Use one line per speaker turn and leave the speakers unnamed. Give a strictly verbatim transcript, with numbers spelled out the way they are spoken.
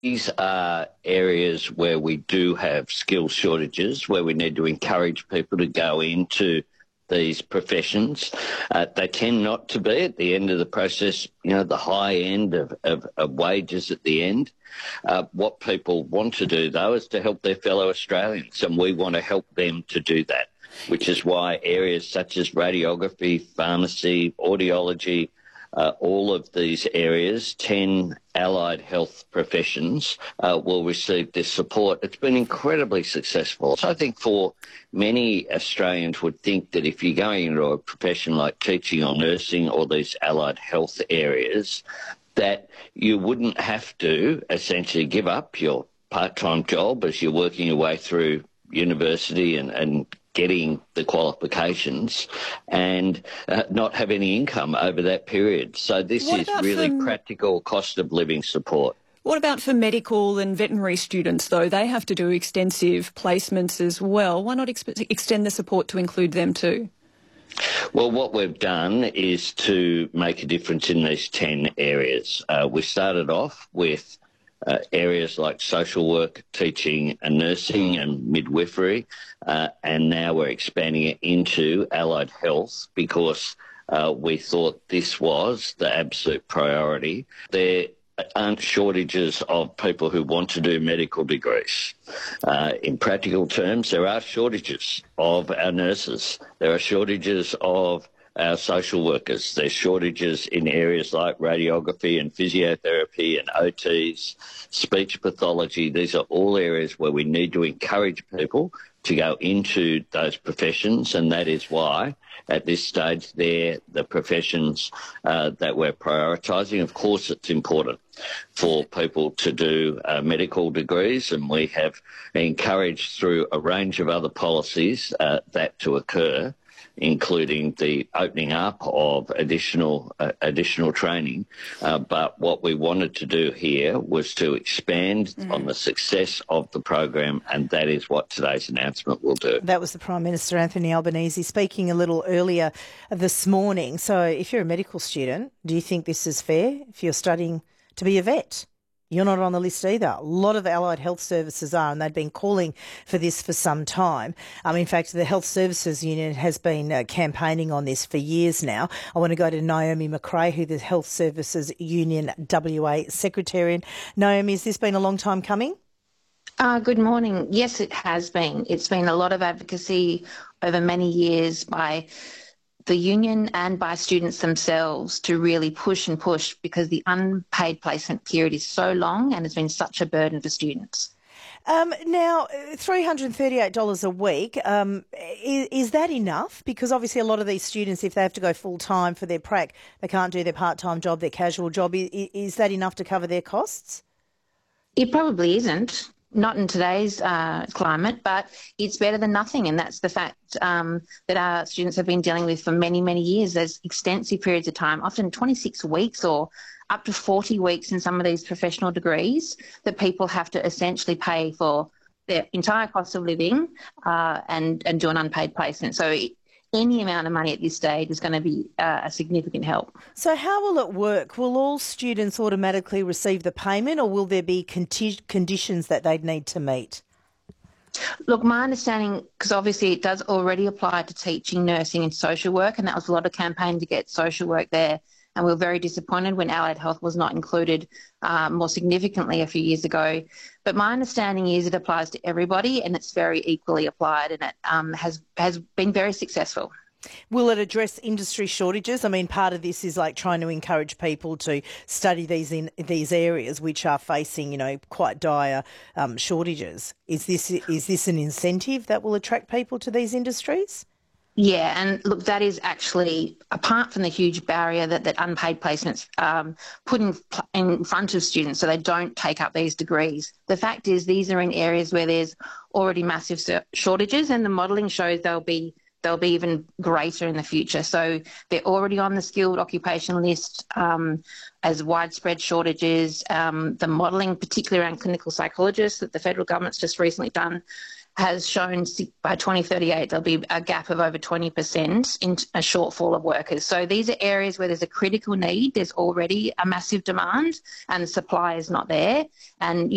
These are areas where we do have skill shortages, where we need to encourage people to go into these professions. Uh, they tend not to be at the end of the process, you know, the high end of, of, of wages at the end. Uh, what people want to do, though, is to help their fellow Australians, and we want to help them to do that, which is why areas such as radiography, pharmacy, audiology, Uh, all of these areas, ten allied health professions, uh, will receive this support. It's been incredibly successful. So I think for many Australians would think that if you're going into a profession like teaching or nursing or these allied health areas, that you wouldn't have to essentially give up your part-time job as you're working your way through university and, and getting the qualifications and uh, not have any income over that period. So this
What
is
about
really
for,
practical cost of living support.
What about for medical and veterinary students, though? They have to do extensive placements as well. Why not exp- extend the support to include them too?
Well, what we've done is to make a difference in these ten areas. Uh, we started off with Uh, areas like social work, teaching and nursing and midwifery, uh, and now we're expanding it into allied health because uh, we thought this was the absolute priority. There aren't shortages of people who want to do medical degrees. Uh, in practical terms, there are shortages of our nurses. There are shortages of our social workers. There's shortages in areas like radiography and physiotherapy and O Ts, speech pathology. These are all areas where we need to encourage people to go into those professions, and that is why at this stage they're the professions uh, that we're prioritising. Of course, it's important for people to do uh, medical degrees, and we have encouraged through a range of other policies uh, that to occur, including the opening up of additional uh, additional training. Uh, but what we wanted to do here was to expand mm. on the success of the program, and that is what today's announcement will do.
That was the Prime Minister, Anthony Albanese, speaking a little earlier this morning. So if you're a medical student, do you think this is fair if you're studying to be a vet? You're not on the list either. A lot of allied health services are, and they've been calling for this for some time. Um, in fact, the Health Services Union has been uh, campaigning on this for years now. I want to go to Naomi McRae, who the Health Services Union W A Secretary. Naomi, has this been a long time coming?
Uh, good morning. Yes, it has been. It's been a lot of advocacy over many years by the union and by students themselves to really push and push, because the unpaid placement period is so long and has been such a burden for students.
Um, now, three hundred thirty-eight dollars a week, um, is, is that enough? Because obviously a lot of these students, if they have to go full-time for their prac, they can't do their part-time job, their casual job. Is, is that enough to cover their costs?
It probably isn't. Not in today's uh, climate, but it's better than nothing, and that's the fact um, that our students have been dealing with for many, many years. There's extensive periods of time, often twenty-six weeks or up to forty weeks in some of these professional degrees, that people have to essentially pay for their entire cost of living uh, and, and do an unpaid placement. So it, any amount of money at this stage is going to be uh, a significant help.
So how will it work? Will all students automatically receive the payment, or will there be conti- conditions that they'd need to meet?
Look, my understanding, because obviously it does already apply to teaching, nursing and social work, and that was a lot of campaign to get social work there. And we were very disappointed when allied health was not included uh, more significantly a few years ago. But my understanding is it applies to everybody, and it's very equally applied, and it um, has has been very successful.
Will it address industry shortages? I mean, part of this is like trying to encourage people to study these in these areas which are facing, you know, quite dire um, shortages. Is this is this an incentive that will attract people to these industries?
Yeah, and look, that is actually, apart from the huge barrier that, that unpaid placements um, put in, in front of students so they don't take up these degrees. The fact is these are in areas where there's already massive shortages, and the modelling shows they'll be they'll be even greater in the future. So they're already on the skilled occupation list um, as widespread shortages. Um, the modelling, particularly around clinical psychologists that the federal government's just recently done, has shown by twenty thirty-eight there'll be a gap of over twenty percent in a shortfall of workers. So these are areas where there's a critical need. There's already a massive demand and the supply is not there. And